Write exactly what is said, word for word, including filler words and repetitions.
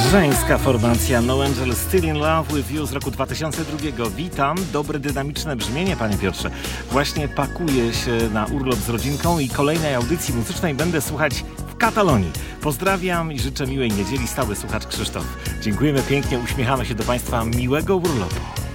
Żeńska formacja No Angel Still in Love with You z roku dwa tysiące drugiego. Witam, dobre dynamiczne brzmienie, panie Piotrze. Właśnie pakuję się na urlop z rodzinką i kolejnej audycji muzycznej będę słuchać w Katalonii. Pozdrawiam i życzę miłej niedzieli, stały słuchacz Krzysztof. Dziękujemy pięknie, uśmiechamy się do państwa, miłego urlopu.